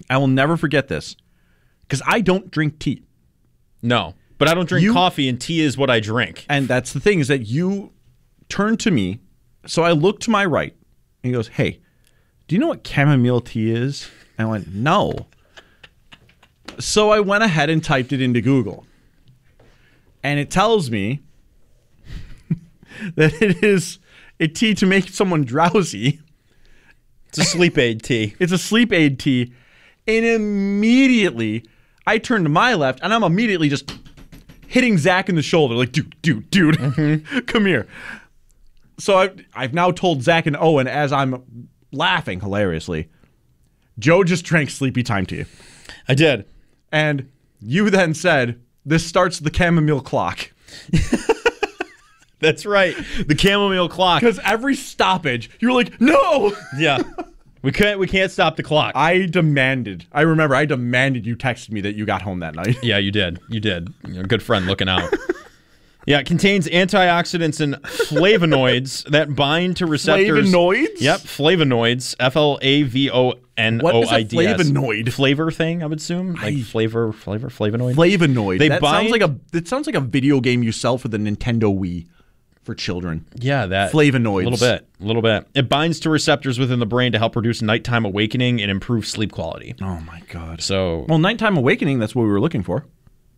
I will never forget this because I don't drink tea. No, but I don't drink coffee, and tea is what I drink. And that's the thing, is that you turned to me. So I looked to my right, and he goes, hey, do you know what chamomile tea is? And I went, no. So I went ahead and typed it into Google. And it tells me that it is a tea to make someone drowsy. It's a sleep aid tea. It's a sleep aid tea. And immediately, I turn to my left, and I'm immediately just hitting Zach in the shoulder. Like, dude, come here. So I've now told Zach and Owen, as I'm laughing hilariously, Joe just drank sleepy time tea. I did. And you then said, this starts the chamomile clock. That's right. The chamomile clock. Because every stoppage, you were like, no! Yeah. We can't stop the clock. I remember I demanded you texted me that you got home that night. Yeah, you did. You're a good friend looking out. Yeah, it contains antioxidants and flavonoids that bind to receptors. Flavonoids? Yep, flavonoids. Flavonoids. What is a flavonoid? Flavor thing, I would assume. Like flavonoid. Flavonoid. It sounds like a video game you sell for the Nintendo Wii for children. Yeah, that. Flavonoids. A little bit. It binds to receptors within the brain to help reduce nighttime awakening and improve sleep quality. Oh, my God. So, well, nighttime awakening, that's what we were looking for.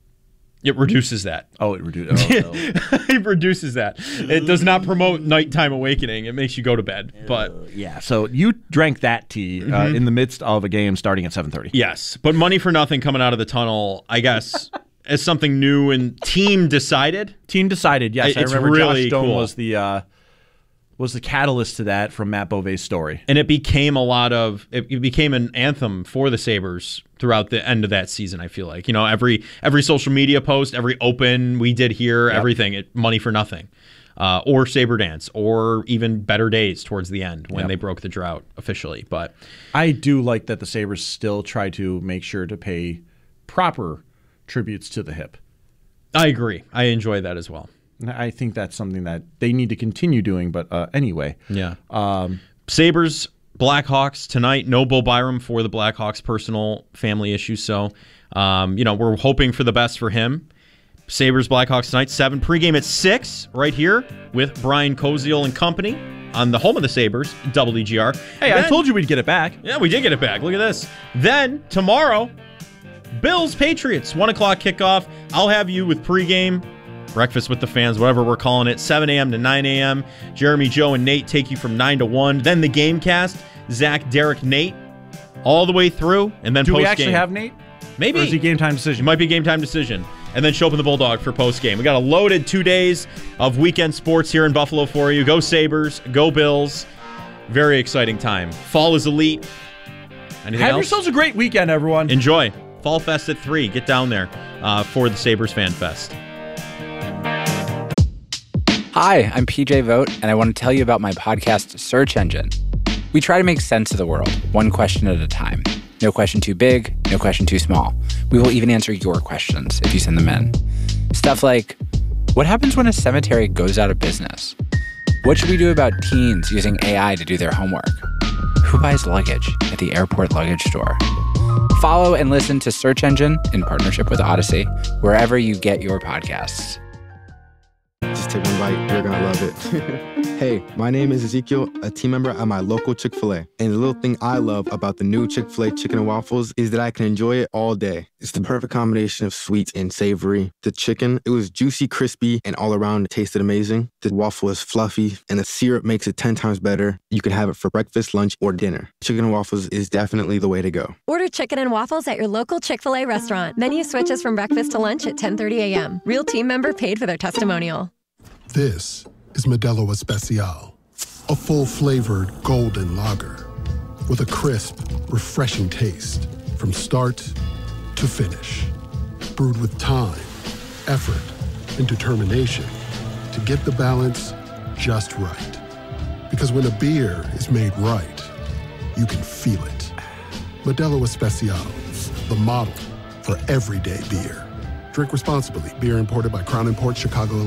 It reduces that. Oh, it reduces. Oh, no. It reduces that. It does not promote nighttime awakening. It makes you go to bed. But yeah, so you drank that tea in the midst of a game starting at 7:30. Yes, but money for nothing coming out of the tunnel, I guess, as something new and team decided. Team decided. Yes, I remember really Josh Stone cool. was the catalyst to that from Matt Bove's story. And it became it became an anthem for the Sabres throughout the end of that season, I feel like. You know, every social media post, every open we did here, everything, money for nothing. Or Sabre Dance, or even Better Days towards the end when they broke the drought officially. But I do like that the Sabres still try to make sure to pay proper tributes to the hip. I agree. I enjoy that as well. I think that's something that they need to continue doing, but anyway. Yeah. Sabres, Blackhawks tonight. No Bo Byram for the Blackhawks' personal family issues. So, we're hoping for the best for him. Sabres, Blackhawks tonight, 7. Pregame at 6 right here with Brian Koziel and company on the home of the Sabres, WDGR. Hey, I told you we'd get it back. Yeah, we did get it back. Look at this. Then, tomorrow, Bills, Patriots, 1 o'clock kickoff. I'll have you with pregame. Breakfast with the fans, whatever we're calling it, 7 a.m. to 9 a.m. Jeremy, Joe, and Nate take you from 9 to 1. Then the Gamecast, Zach, Derek, Nate, all the way through. And then Do post-game. we actually have Nate? Maybe. Or is he game time decision? It might be game time decision. And then show up in the Bulldog for post-game. We got a loaded 2 days of weekend sports here in Buffalo for you. Go Sabres. Go Bills. Very exciting time. Fall is elite. Anything Have else? yourselves a great weekend, everyone. Enjoy. Fall Fest at 3. Get down there for the Sabres Fan Fest. Hi, I'm PJ Vogt, and I want to tell you about my podcast, Search Engine. We try to make sense of the world, one question at a time. No question too big, no question too small. We will even answer your questions if you send them in. Stuff like, what happens when a cemetery goes out of business? What should we do about teens using AI to do their homework? Who buys luggage at the airport luggage store? Follow and listen to Search Engine in partnership with Odyssey, wherever you get your podcasts. Just take one bite, you're gonna love it. Hey, my name is Ezekiel, a team member at my local Chick-fil-A. And the little thing I love about the new Chick-fil-A chicken and waffles is that I can enjoy it all day. It's the perfect combination of sweet and savory. The chicken, it was juicy, crispy, and all around it tasted amazing. The waffle is fluffy, and the syrup makes it 10 times better. You can have it for breakfast, lunch, or dinner. Chicken and waffles is definitely the way to go. Order chicken and waffles at your local Chick-fil-A restaurant. Menu switches from breakfast to lunch at 10:30 a.m. Real team member paid for their testimonial. This is Modelo Especial, a full-flavored golden lager with a crisp, refreshing taste from start to finish. Brewed with time, effort, and determination to get the balance just right. Because when a beer is made right, you can feel it. Modelo Especial, the model for everyday beer. Drink responsibly. Beer imported by Crown Imports, Chicago, Illinois.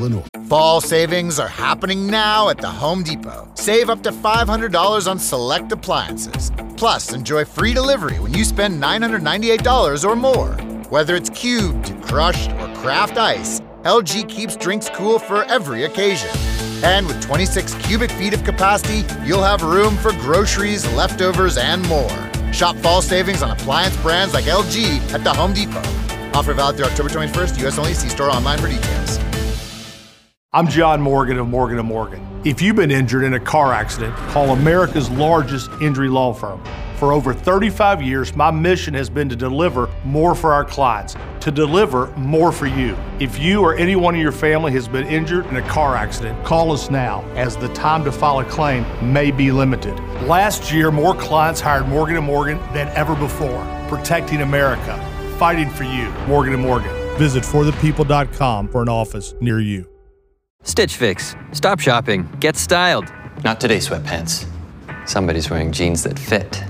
Fall savings are happening now at the Home Depot. Save up to $500 on select appliances. Plus, enjoy free delivery when you spend $998 or more. Whether it's cubed, crushed, or craft ice, LG keeps drinks cool for every occasion. And with 26 cubic feet of capacity, you'll have room for groceries, leftovers, and more. Shop fall savings on appliance brands like LG at the Home Depot. Offer valid through October 21st, U.S. only. See store online for details. I'm John Morgan of Morgan & Morgan. If you've been injured in a car accident, call America's largest injury law firm. For over 35 years, my mission has been to deliver more for our clients, to deliver more for you. If you or anyone in your family has been injured in a car accident, call us now, as the time to file a claim may be limited. Last year, more clients hired Morgan & Morgan than ever before, protecting America, fighting for you. Morgan & Morgan. Visit forthepeople.com for an office near you. Stitch Fix. Stop shopping. Get styled. Not today, sweatpants. Somebody's wearing jeans that fit.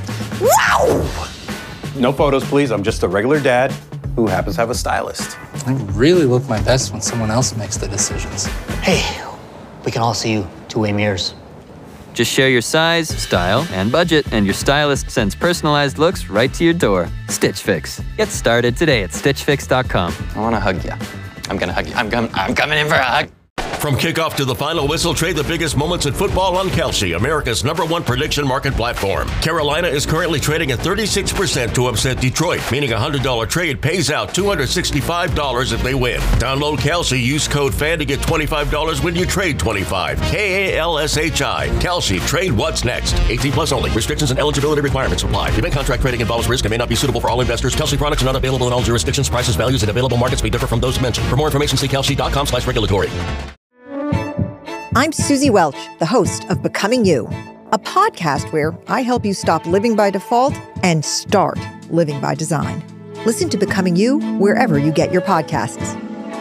Wow! No photos, please. I'm just a regular dad who happens to have a stylist. I really look my best when someone else makes the decisions. Hey, we can all see you two-way mirrors. Just share your size, style, and budget, and your stylist sends personalized looks right to your door. Stitch Fix. Get started today at StitchFix.com. I want to hug you. I'm going to hug you. I'm coming in for a hug. From kickoff to the final whistle, trade the biggest moments in football on Kalshi, America's #1 prediction market platform. Carolina is currently trading at 36% to upset Detroit, meaning a $100 trade pays out $265 if they win. Download Kalshi, use code FAN to get $25 when you trade $25. KALSHI. Kalshi. Trade what's next. 18 plus only. Restrictions and eligibility requirements apply. Event contract trading involves risk and may not be suitable for all investors. Kalshi products are not available in all jurisdictions. Prices, values, and available markets may differ from those mentioned. For more information, see kalshi.com/regulatory. I'm Susie Welch, the host of Becoming You, a podcast where I help you stop living by default and start living by design. Listen to Becoming You wherever you get your podcasts.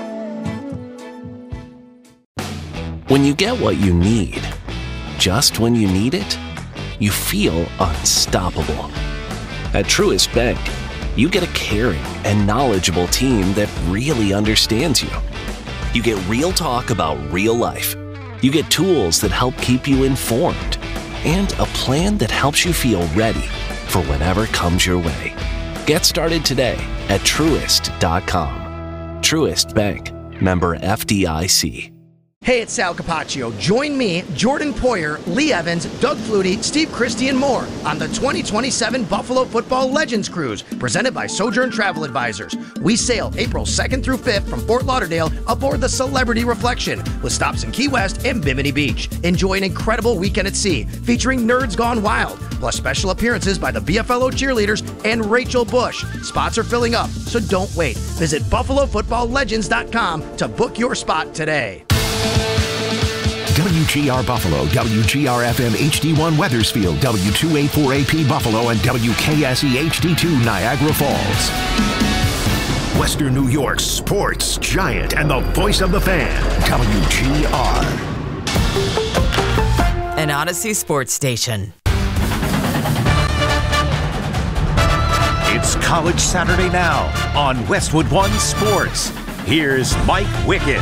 When you get what you need, just when you need it, you feel unstoppable. At Truist Bank, you get a caring and knowledgeable team that really understands you. You get real talk about real life. You get tools that help keep you informed and a plan that helps you feel ready for whatever comes your way. Get started today at Truist.com. Truist Bank, member FDIC. Hey, it's Sal Capaccio. Join me, Jordan Poyer, Lee Evans, Doug Flutie, Steve Christie, and more on the 2027 Buffalo Football Legends Cruise, presented by Sojourn Travel Advisors. We sail April 2nd through 5th from Fort Lauderdale aboard the Celebrity Reflection, with stops in Key West and Bimini Beach. Enjoy an incredible weekend at sea, featuring Nerds Gone Wild, plus special appearances by the BFLO cheerleaders and Rachel Bush. Spots are filling up, so don't wait. Visit BuffaloFootballLegends.com to book your spot today. WGR Buffalo, WGR-FM HD1 Weathersfield, W284AP Buffalo, and WKSE HD2 Niagara Falls. Western New York's sports giant and the voice of the fan, WGR. An Odyssey sports station. It's College Saturday now on Westwood One Sports. Here's Mike Wickett.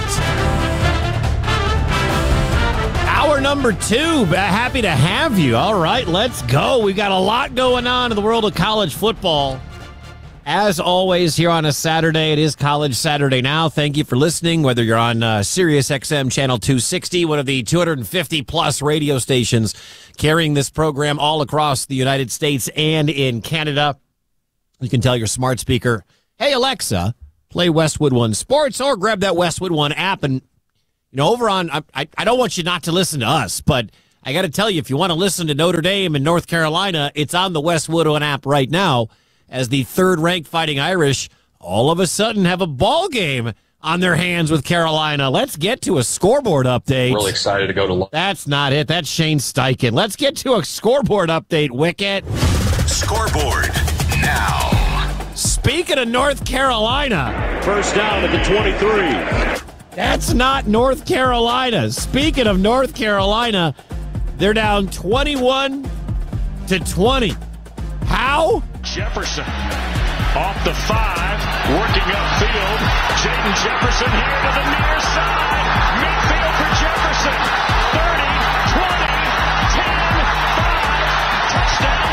Hour number 2. Happy to have you. All right, let's go. We've got a lot going on in the world of college football. As always, here on a Saturday, it is College Saturday Now. Thank you for listening, whether you're on Sirius XM Channel 260, one of the 250-plus radio stations carrying this program all across the United States and in Canada. You can tell your smart speaker, hey, Alexa, play Westwood One Sports, or grab that Westwood One app. And, you know, over on, I don't want you not to listen to us, but I got to tell you, if you want to listen to Notre Dame and North Carolina, it's on the Westwood One app right now, as the third-ranked Fighting Irish all of a sudden have a ball game on their hands with Carolina. Let's get to a scoreboard update. Really excited to go to... That's not it. That's Shane Steichen. Let's get to a scoreboard update, Wicket. Scoreboard now. Speaking of North Carolina. First down at the 23. That's not North Carolina. Speaking of North Carolina, they're down 21-20. How? Jefferson off the 5, working upfield. Jaden Jefferson here to the near side. Midfield for Jefferson. 30, 20, 10, 5. Touchdown,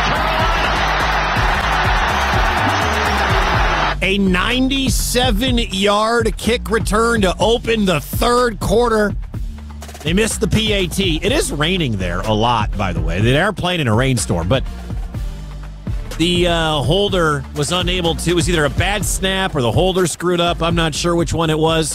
Carolina. A 97-yard kick return to open the third quarter. They missed the PAT. It is raining there a lot, by the way. They are playing in a rainstorm, but the holder was unable to. It was either a bad snap or the holder screwed up. I'm not sure which one it was.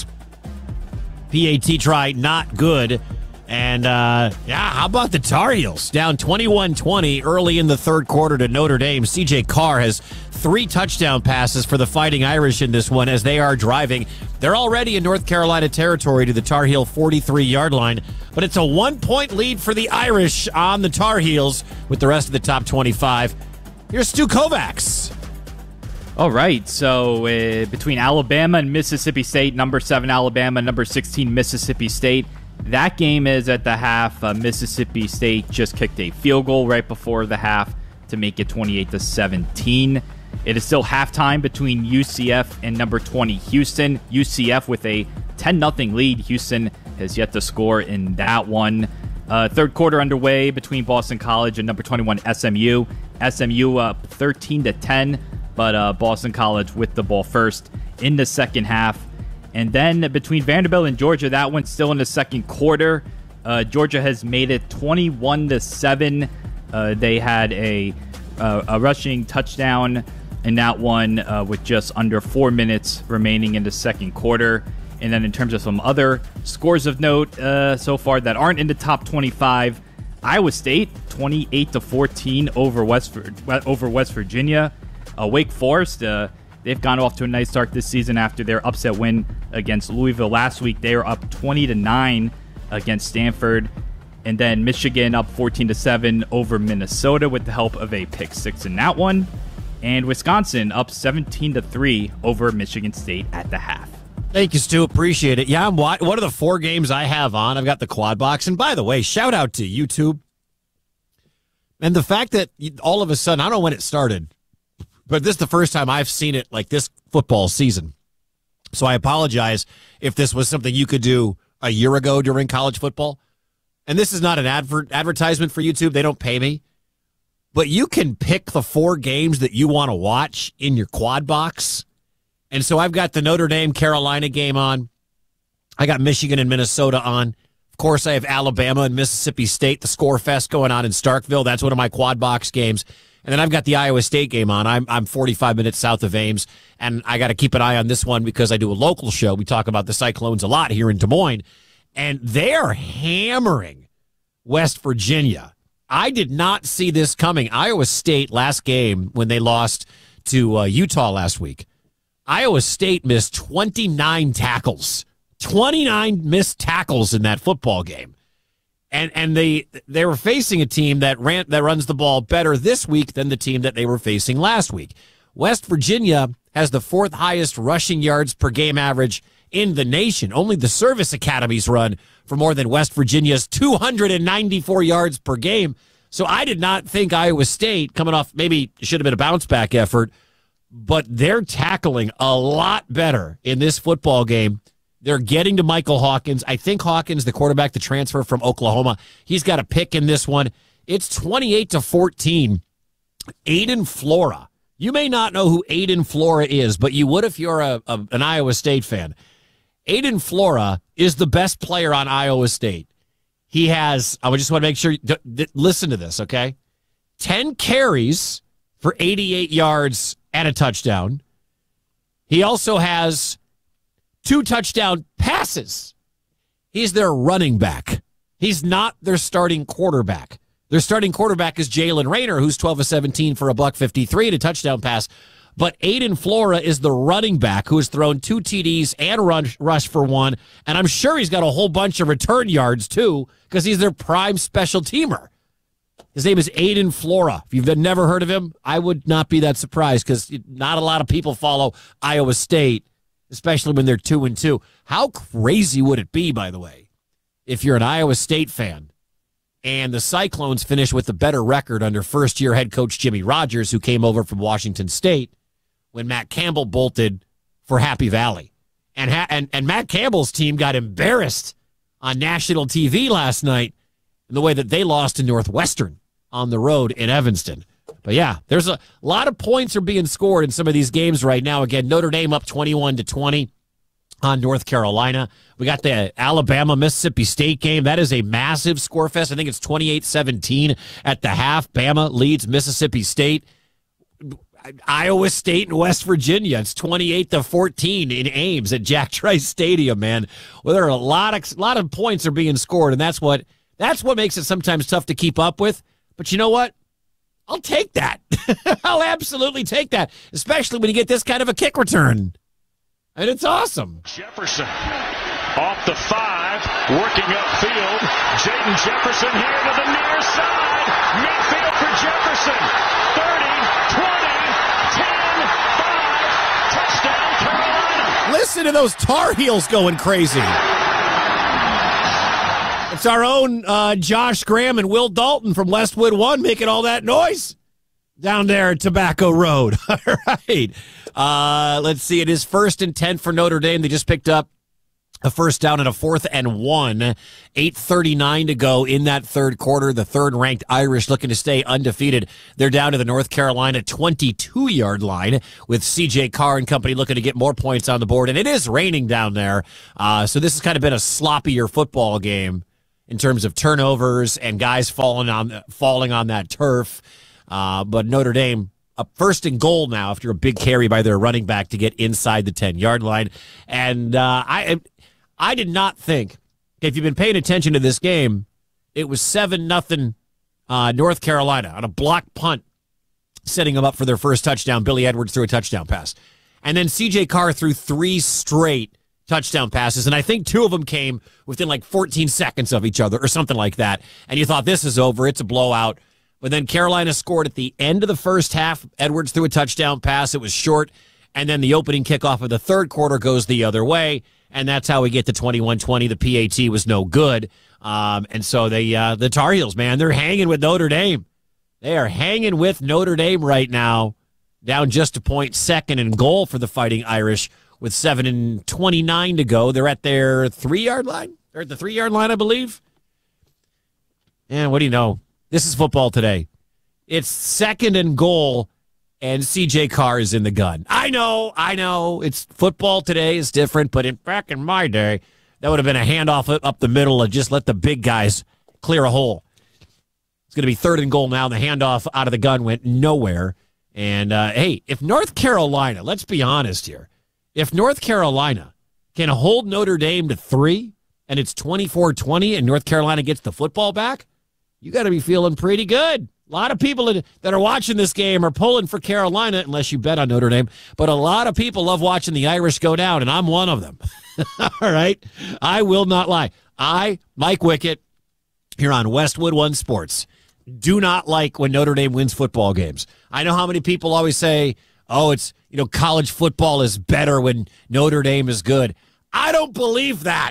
PAT try, not good. And, how about the Tar Heels? Down 21-20 early in the third quarter to Notre Dame. C.J. Carr has 3 touchdown passes for the Fighting Irish in this one as they are driving. They're already in North Carolina territory to the Tar Heel 43-yard line, but it's a 1-point lead for the Irish on the Tar Heels with the rest of the top 25. Here's Stu Kovacs. All right, so between Alabama and Mississippi State, number 7 Alabama, number 16 Mississippi State. That game is at the half. Mississippi State just kicked a field goal right before the half to make it 28-17. It is still halftime between UCF and number 20 Houston. UCF with a 10-0 lead. Houston has yet to score in that one. Third quarter underway between Boston College and number 21 SMU. SMU up 13-10, but Boston College with the ball first in the second half. And then between Vanderbilt and Georgia, that one's still in the second quarter. Georgia has made it 21-7. They had a rushing touchdown in that one with just under 4 minutes remaining in the second quarter. And then in terms of some other scores of note so far that aren't in the top 25, Iowa State 28-14 over West Virginia. Wake Forest, they've gone off to a nice start this season after their upset win against Louisville last week. They are up 20-9 against Stanford. And then Michigan up 14-7 over Minnesota with the help of a pick six in that one. And Wisconsin up 17-3 over Michigan State at the half. Thank you, Stu. Appreciate it. Yeah, what are the 4 games I have on? I've got the quad box. And by the way, shout out to YouTube. And the fact that all of a sudden, I don't know when it started, but this is the first time I've seen it like this football season. So I apologize if this was something you could do a year ago during college football. And this is not an advertisement for YouTube. They don't pay me. But you can pick the 4 games that you want to watch in your quad box. And so I've got the Notre Dame-Carolina game on. I got Michigan and Minnesota on. Of course, I have Alabama and Mississippi State, the Score Fest going on in Starkville. That's one of my quad box games. And then I've got the Iowa State game on. I'm 45 minutes south of Ames, and I got to keep an eye on this one because I do a local show. We talk about the Cyclones a lot here in Des Moines, and they're hammering West Virginia. I did not see this coming. Iowa State last game when they lost to Utah last week, Iowa State missed 29 tackles. 29 missed tackles in that football game. And they were facing a team that runs the ball better this week than the team that they were facing last week. West Virginia has the 4th highest rushing yards per game average in the nation. Only the service academies run for more than West Virginia's 294 yards per game. So I did not think Iowa State, coming off, maybe it should have been a bounce-back effort, but they're tackling a lot better in this football game. They're getting to Michael Hawkins. I think Hawkins, the quarterback, the transfer from Oklahoma, he's got a pick in this one. It's 28-14. Aiden Flora. You may not know who Aiden Flora is, but you would if you're an Iowa State fan. Aiden Flora is the best player on Iowa State. He has, I just want to make sure, listen to this, okay? 10 carries for 88 yards and a touchdown. He also has 2 touchdown passes. He's their running back. He's not their starting quarterback. Their starting quarterback is Jalen Rayner, who's 12 of 17 for $153 and a touchdown pass. But Aiden Flora is the running back who has thrown 2 TDs and rushed for 1. And I'm sure he's got a whole bunch of return yards, too, because he's their prime special teamer. His name is Aiden Flora. If you've never heard of him, I would not be that surprised because not a lot of people follow Iowa State, especially when they're 2-2. How crazy would it be, by the way, if you're an Iowa State fan And the Cyclones finished with the better record under first-year head coach Jimmy Rogers, who came over from Washington State when Matt Campbell bolted for Happy Valley. And Matt Campbell's team got embarrassed on national TV last night in the way that they lost to Northwestern on the road in Evanston. But yeah, there's a lot of points are being scored in some of these games right now. Again, Notre Dame up 21-20 on North Carolina. We got the Alabama-Mississippi State game. That is a massive score fest. I think it's 28-17 at the half. Bama leads Mississippi State. Iowa State and West Virginia. It's 28-14 in Ames at Jack Trice Stadium, man. Well, there are a lot of points are being scored, and that's what makes it sometimes tough to keep up with. But you know what? I'll take that. I'll absolutely take that, especially when you get this kind of a kick return. And it's awesome. Jefferson off the 5, working upfield. Jaden Jefferson here to the near side. Midfield for Jefferson. 30, 20, 10, 5. Touchdown, Carolina. Listen to those Tar Heels going crazy. It's our own Josh Graham and Will Dalton from Westwood One making all that noise down there at Tobacco Road. All right. Let's see. It is 1st and 10 for Notre Dame. They just picked up a first down and a 4th and 1. 8:39 to go in that third quarter. The third-ranked Irish looking to stay undefeated. They're down to the North Carolina 22-yard line with C.J. Carr and company looking to get more points on the board. And it is raining down there. So this has kind of been a sloppier football game in terms of turnovers and guys falling on that turf. But Notre Dame up 1st and goal now after a big carry by their running back to get inside the 10-yard line. And I did not think, if you've been paying attention to this game, it was 7-0 North Carolina on a block punt, setting them up for their first touchdown. Billy Edwards threw a touchdown pass. And then C.J. Carr threw 3 straight touchdown passes, and I think 2 of them came within like 14 seconds of each other or something like that. And you thought, this is over, it's a blowout. But then Carolina scored at the end of the first half. Edwards threw a touchdown pass. It was short. And then the opening kickoff of the third quarter goes the other way. And that's how we get to 21-20. The PAT was no good. And so the Tar Heels, man, they're hanging with Notre Dame. They are hanging with Notre Dame right now. Down just a point, 2nd and goal for the Fighting Irish with 7:29 to go. They're at their 3-yard line. They're at the 3-yard line, I believe. And what do you know? This is football today. It's 2nd and goal, and C.J. Carr is in the gun. I know. It's football today. It's different, but back in my day, that would have been a handoff up the middle and just let the big guys clear a hole. It's going to be 3rd and goal now. The handoff out of the gun went nowhere. And, hey, if North Carolina, let's be honest here, if North Carolina can hold Notre Dame to 3 and it's 24-20 and North Carolina gets the football back, you got to be feeling pretty good. A lot of people that are watching this game are pulling for Carolina, unless you bet on Notre Dame. But a lot of people love watching the Irish go down, and I'm one of them. All right? I will not lie. I, Mike Wickett, here on Westwood One Sports, do not like when Notre Dame wins football games. I know how many people always say, oh, it's, college football is better when Notre Dame is good. I don't believe that.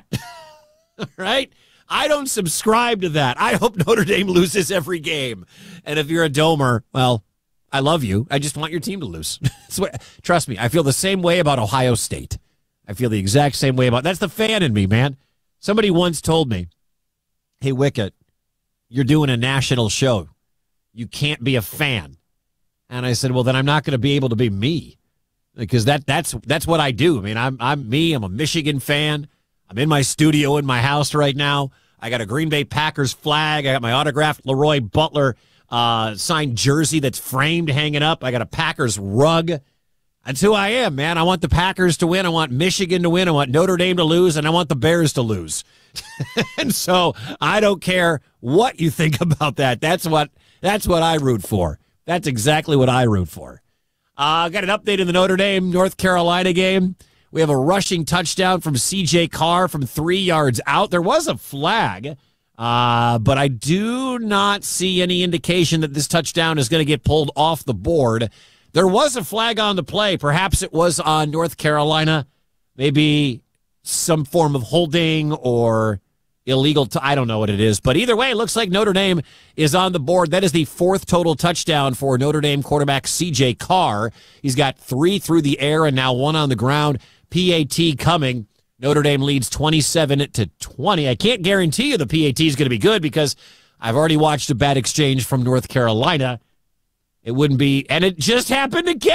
Right? I don't subscribe to that. I hope Notre Dame loses every game. And if you're a Domer, well, I love you. I just want your team to lose. Trust me, I feel the same way about Ohio State. I feel the exact same way about, that's the fan in me, man. Somebody once told me, hey, Wickett, you're doing a national show. You can't be a fan. And I said, well, then I'm not going to be able to be me, because that's what I do. I mean, I'm me. I'm a Michigan fan. I'm in my studio in my house right now. I got a Green Bay Packers flag. I got my autographed Leroy Butler signed jersey that's framed hanging up. I got a Packers rug. That's who I am, man. I want the Packers to win. I want Michigan to win. I want Notre Dame to lose, and I want the Bears to lose. And so I don't care what you think about that. That's what I root for. That's exactly what I root for. Got an update in the Notre Dame North Carolina game. We have a rushing touchdown from C.J. Carr from 3 yards out. There was a flag, but I do not see any indication that this touchdown is going to get pulled off the board. There was a flag on the play. Perhaps it was on North Carolina. Maybe some form of holding or, illegal. I don't know what it is. But either way, it looks like Notre Dame is on the board. That is the 4th total touchdown for Notre Dame quarterback C.J. Carr. He's got 3 through the air and now 1 on the ground. PAT coming. Notre Dame leads 27-20. I can't guarantee you the PAT is going to be good because I've already watched a bad exchange from North Carolina. It wouldn't be, and it just happened again.